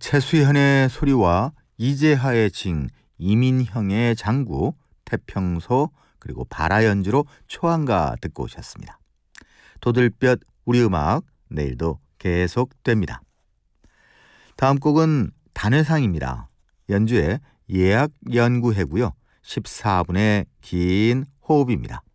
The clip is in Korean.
최수현의 소리와 이재하의 징, 이민형의 장구, 태평소, 그리고 바라 연주로 초안가 듣고 오셨습니다. 도들볕 우리 음악 내일도 계속됩니다. 다음 곡은 단회상입니다. 연주의 예약 연구회고요. 14분의 긴 호흡입니다.